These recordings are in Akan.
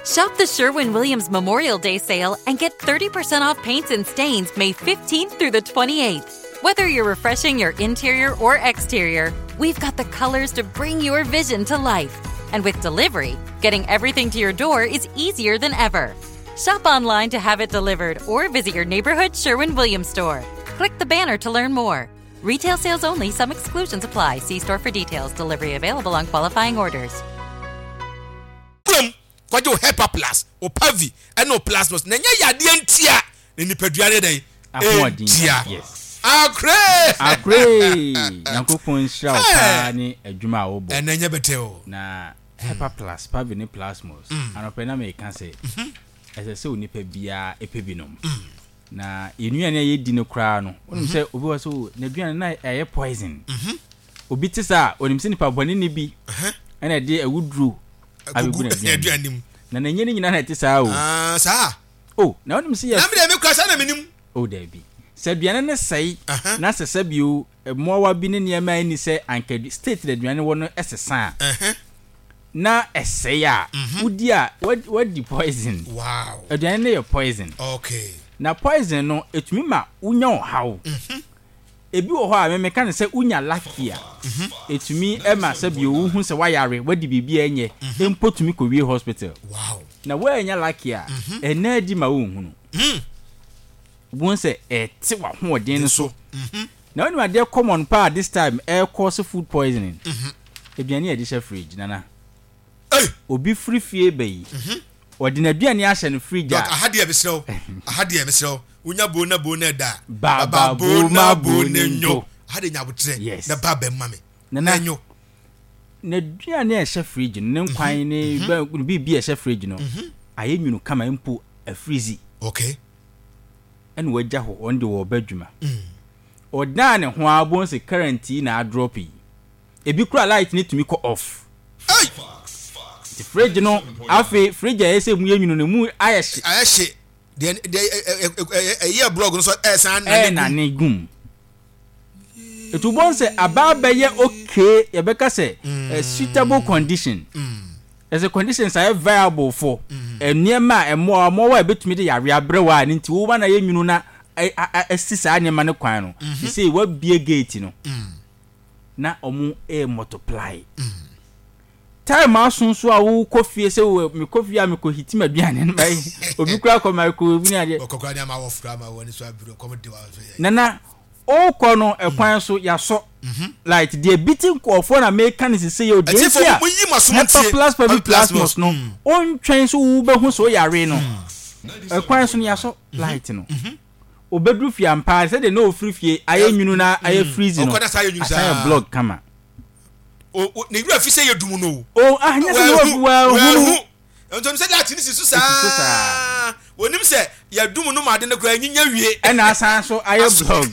Shop the Sherwin-Williams Memorial Day sale and get 30% off paints and stains May 15th through the 28th. Whether you're refreshing your interior or exterior, we've got the colors to bring your vision to life. And with delivery, getting everything to your door is easier than ever. Shop online to have it delivered or visit your neighborhood Sherwin-Williams store. Click the banner to learn more. Retail sales only. Some exclusions apply. See store for details. Delivery available on qualifying orders. What you help plus or pavi and no plasmos. Nanya yadientia in the peduane day. Yes. Agree. Yanko phone show pani adwuma obo. And nanya beteo. Na help plus pavi ni plasmos. Anopena me kan say. Ese se onipa bia epebinom. Na enuane ye di no kra no. Onim say obi was so na aduane na eye poison. Obi tisa onim se nipa bone ni bi. Ana de awudru abegu na aduane. Na nanye ni nyina na tisa o. Sa. Oh, na onim se yes. Na me de me kra sa na menim. Oh, there be. Se aduane ne sei na sese bio mowa bi ne niema ni se anka state de aduane wo no esesa. Na eseya udi a what the poison. Wow. Aduane ne poison. Okay. Na poison no etumi ma unya ohaw. Ebi wo ho a me kan se unya lakia. Etumi e ma se bi wo hu se wayare wadi bibi enye empo tumi ko wie hospital. Wow. Na wo enya lakia ena di ma wo hu no. Won se ti wa ho odin so. Na when we dey common pa this time air cause food poisoning. Aduane e di she fridge nana. Obi free fie bayi. Odin aduane a hye no fridge a. Ahade e besrew. Ahade e mesrew. Unya bona da. Baba bona bonenyo. Ahade nya botre. Yes. Na baba mame. Na nyo. Na aduane e hye fridge no nkwan ne bi e hye fridge no. Aye nwunu kama mpo a freezy. Okay. And we jaho on the war bedroom. Or down and who bones a quarantine na drop yi. Ebi kura light need to me off. The fridge no afi fridge ese mu yenu no mu ayehye the year blog no so esan na ne gum. Etu bon say ababa ye okay ye beka say a suitable condition. As a condition say viable for niema emo wa betumi de yare abrewa ni nti wo ba na ye nwunu na asisa niema ne kwan no you say wa bie gate no na omu multiply time asunso a wo kofie se wo me kofie a me ko hitima duane no bai obi kura ko ma ko bi na de kokokura dia ma wo fura ma woni so abiro ko de wa nana o ko no ekwan so ya so like the beating call for na make can say you dey here plus no on train so wo be hu so yare no ekwan so ya so light no obedru fie ampa say they no free fie aye nwunu na aye freeze no aye blog kama o ne ru afi say yedum no o anya say wa hu ontom say that ni sisu sa wonim say yedum no ma de ne kra nyinya wie e na asan so aye blog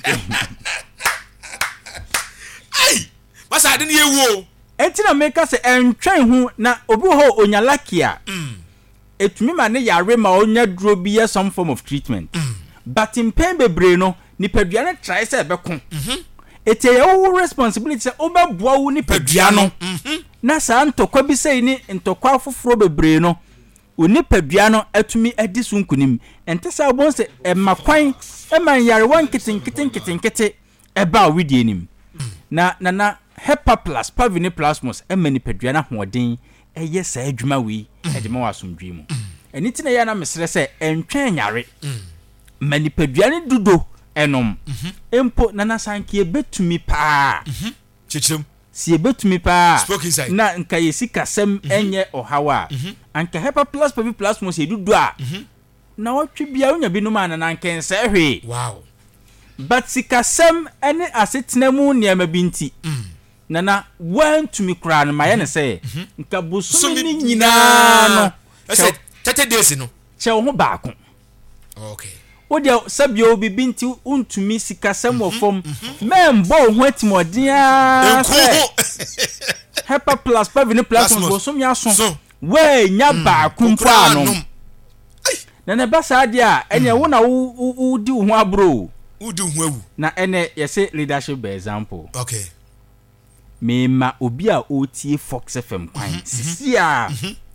masa ade ne yewu entina make say entwen hu na obi ho onyalakia etumi ma ne yare ma onya duro bi some form of treatment but in pain bebre no ni paduane try say beko ete your responsibility say obeboa wu ni padua no na sa ntokwa bi say ni ntokwa afoforo bebre no oni padua no atumi adi sunkunim ente sa bon say e makwan e man yare wan kitinkitinkitinkiti e ba widie nim na Hepa plus Pavini plasmos e mani padua na hoden e ye sa adwuma wi e de ma wasomdwe mu eni na ya na mesre say entwen yare mani padua ne dudo enom empo nana sankie betumi pa chichim si betumi pa na nka yesika sem enye ohawa anka Hepa plus Pavini plasmos e dudo a na wotwe bia onya binum anana nkense hwe wow but sikasem ene asetena mu niam binti nana want to me kra no maye ne say nka bosumi ni nyina no ese tete days no che ho baako okay o dia sabio bi binti untumi sikasem ofom membo ho atimodia Hepa plus Pavini plasmos bosumi aso we nya baako mfa no nana basa dia ene wo na wo di ho abro udu huawu na ene yese leadership by example okay me ma obi a otie Fox FM kwan sisia